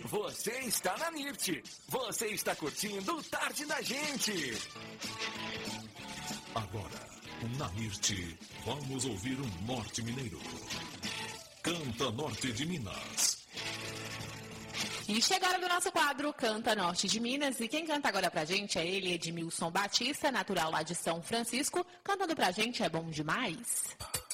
Você está na NIRT. Você está curtindo o Tarde da Gente. Agora, na NIRT, vamos ouvir um norte mineiro. Canta Norte de Minas. E chegaram do nosso quadro Canta Norte de Minas. E quem canta agora pra gente é ele, Edmilson Batista, natural lá de São Francisco. Cantando pra gente é bom demais.